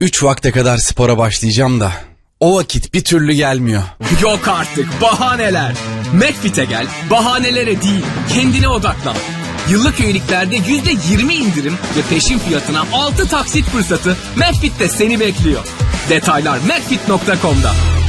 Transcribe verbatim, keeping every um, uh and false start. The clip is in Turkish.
Üç vakte kadar spora başlayacağım da o vakit bir türlü gelmiyor. Yok artık bahaneler. McFit'e gel, bahanelere değil kendine odaklan. Yıllık üyeliklerde yüzde yirmi indirim ve peşin fiyatına altı taksit fırsatı McFit'te seni bekliyor. Detaylar macfit nokta com'da.